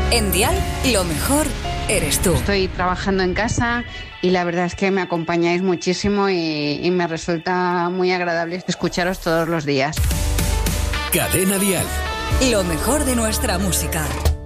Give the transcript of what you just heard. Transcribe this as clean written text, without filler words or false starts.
En Dial, lo mejor eres tú. Estoy trabajando en casa y la verdad es que me acompañáis muchísimo y me resulta muy agradable escucharos todos los días. Cadena Dial. Lo mejor de nuestra música.